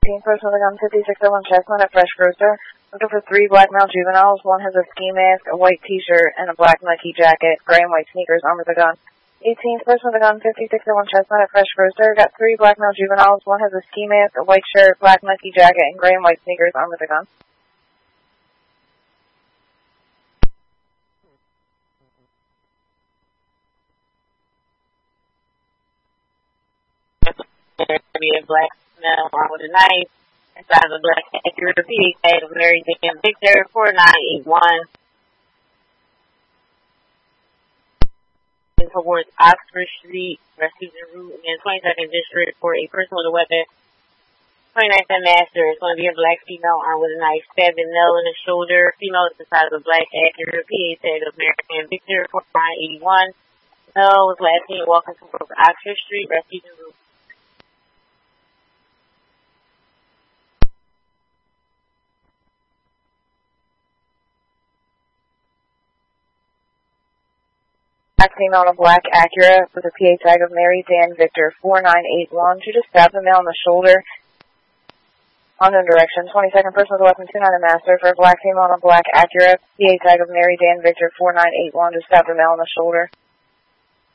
18th person with a gun, 5601 Chestnut at Fresh Grocer. Looking for 3 black male juveniles. One has a ski mask, a white t-shirt, and a black Nike jacket, gray and white sneakers, armed with a gun. 18th person with a gun, 5601 Chestnut at Fresh Grocer. Got 3 black male juveniles. One has a ski mask, a white shirt, black Nike jacket, and gray and white sneakers, armed with a gun. Be a black male armed with a knife. Inside of a black Acura PA of Mary Jane Victor 4981. Towards Oxford Street, Rescue Route, in 22nd District for a person with a weapon. 29th and Master is going to be a black female armed with a knife, stabbing male in the shoulder. Female is inside of a black Acura PA of Mary Jane Victor 4981. Male was last seen walking towards Oxford Street, Rescue Route. Black female in a black Acura with a PA tag of Mary Dan Victor 4981. She just stabbed the male in the shoulder. Unknown direction. 22nd person with a weapon 29 Master for a black female in a black Acura. PA tag of Mary Dan Victor 4981. Just stabbed the male in the shoulder.